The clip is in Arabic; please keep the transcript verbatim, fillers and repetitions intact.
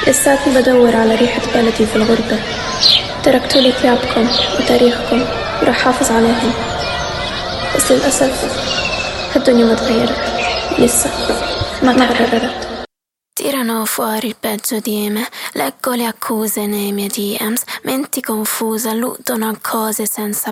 لساتني بدور على ريحة بلدي في الغربة. تركتولي ثيابكم وتاريخكم وراح حافظ عليهم، بس للأسف الدنيا ما تغيرت لسه، ما تحررت. Tirano fuori il peggio di me, leggo le accuse nei miei D Ms, menti confusa, alludono a cose senza